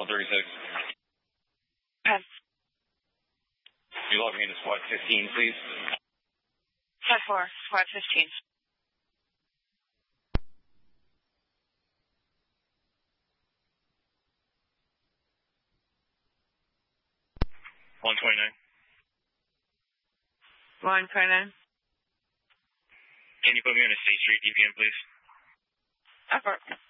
136. Okay. You're logging into squad 15, please. Squad 4, squad 15. Line 29. Can you put me on a State Street DPM, please? Effort.